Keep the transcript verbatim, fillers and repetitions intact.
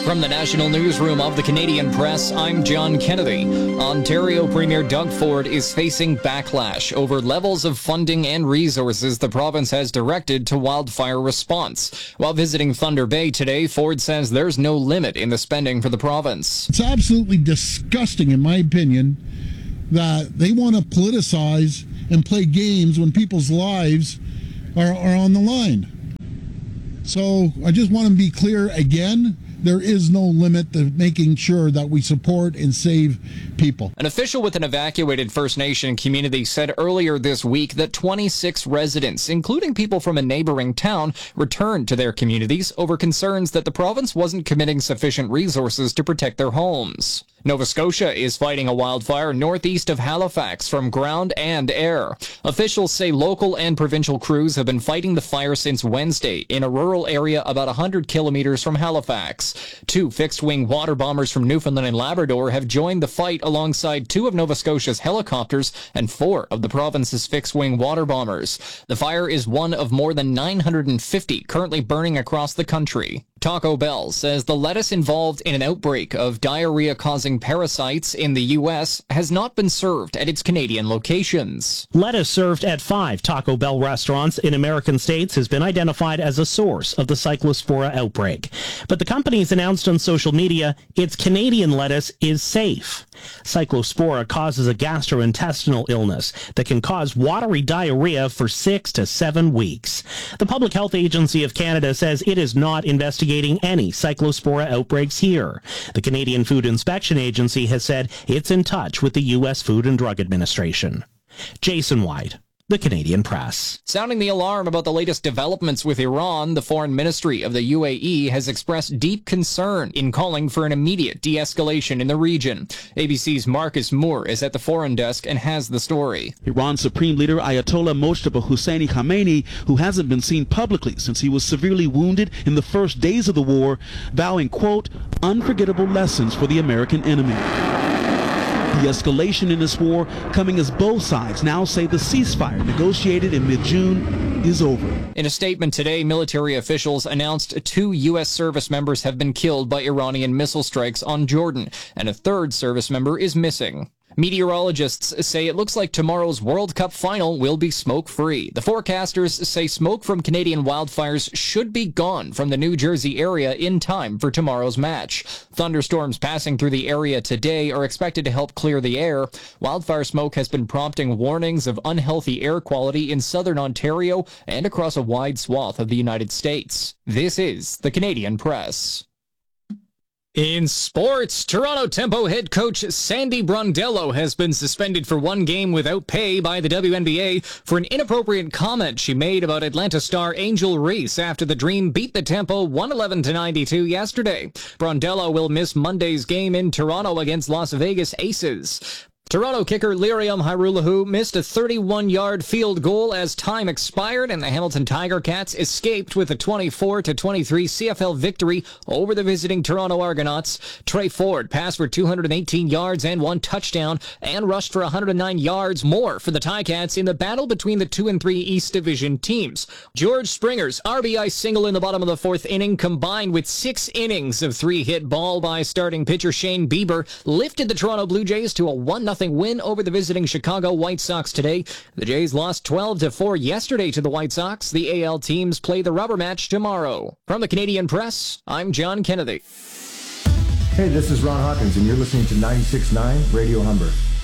From the National Newsroom of the Canadian Press, I'm John Kennedy. Ontario Premier Doug Ford is facing backlash over levels of funding and resources the province has directed to wildfire response. While visiting Thunder Bay today, Ford says there's no limit in the spending for the province. It's absolutely disgusting, in my opinion, that they want to politicize and play games when people's lives are, are on the line. So I just want to be clear again. There is no limit to making sure that we support and save people. An official with an evacuated First Nation community said earlier this week that twenty-six residents, including people from a neighboring town, returned to their communities over concerns that the province wasn't committing sufficient resources to protect their homes. Nova Scotia is fighting a wildfire northeast of Halifax from ground and air. Officials say local and provincial crews have been fighting the fire since Wednesday in a rural area about one hundred kilometers from Halifax. Two fixed-wing water bombers from Newfoundland and Labrador have joined the fight alongside two of Nova Scotia's helicopters and four of the province's fixed-wing water bombers. The fire is one of more than nine hundred fifty currently burning across the country. Taco Bell says the lettuce involved in an outbreak of diarrhea-causing parasites in the U S has not been served at its Canadian locations. Lettuce served at five Taco Bell restaurants in American states has been identified as a source of the Cyclospora outbreak. But the company's announced on social media its Canadian lettuce is safe. Cyclospora causes a gastrointestinal illness that can cause watery diarrhea for six to seven weeks. The Public Health Agency of Canada says it is not investigating any Cyclospora outbreaks here. The Canadian Food Inspection Agency has said it's in touch with the U S Food and Drug Administration. Jason White, The Canadian Press. Sounding the alarm about the latest developments with Iran, the Foreign Ministry of the U A E has expressed deep concern in calling for an immediate de-escalation in the region. A B C's Marcus Moore is at the foreign desk and has the story. Iran's Supreme Leader Ayatollah Mojtaba Hosseini Khamenei, who hasn't been seen publicly since he was severely wounded in the first days of the war, vowing, quote, unforgettable lessons for the American enemy. The escalation in this war coming as both sides now say the ceasefire negotiated in mid-June is over. In a statement today, military officials announced two U S service members have been killed by Iranian missile strikes on Jordan, and a third service member is missing. Meteorologists say it looks like tomorrow's World Cup final will be smoke-free. The forecasters say smoke from Canadian wildfires should be gone from the New Jersey area in time for tomorrow's match. Thunderstorms passing through the area today are expected to help clear the air. Wildfire smoke has been prompting warnings of unhealthy air quality in southern Ontario and across a wide swath of the United States. This is the Canadian Press. In sports, Toronto Tempo head coach Sandy Brondello has been suspended for one game without pay by the W N B A for an inappropriate comment she made about Atlanta star Angel Reese after the Dream beat the Tempo one eleven to ninety-two yesterday. Brondello will miss Monday's game in Toronto against Las Vegas Aces. Toronto kicker Liriam Hairulahu missed a thirty-one-yard field goal as time expired, and the Hamilton Tiger Cats escaped with a twenty-four to twenty-three C F L victory over the visiting Toronto Argonauts. Trey Ford passed for two hundred eighteen yards and one touchdown and rushed for one hundred nine yards more for the Ticats in the battle between the two and three East Division teams. George Springer's R B I single in the bottom of the fourth inning, combined with six innings of three-hit ball by starting pitcher Shane Bieber, lifted the Toronto Blue Jays to a one nothing win over the visiting Chicago White Sox today. The Jays lost twelve to four yesterday to the White Sox. The A L teams play the rubber match tomorrow. From the Canadian Press, I'm John Kennedy. Hey, this is Ron Hawkins, and you're listening to ninety-six point nine Radio Humber.